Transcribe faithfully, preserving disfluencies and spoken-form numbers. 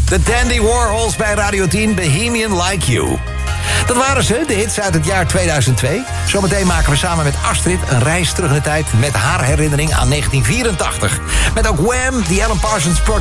De Dandy Warhols bij Radio tien, Bohemian Like You. Dat waren ze, de hits uit het jaar tweeduizend twee. Zometeen maken we samen met Astrid een reis terug in de tijd... met haar herinnering aan negentien vierentachtig. Met ook Wham!, The Alan Parsons Project...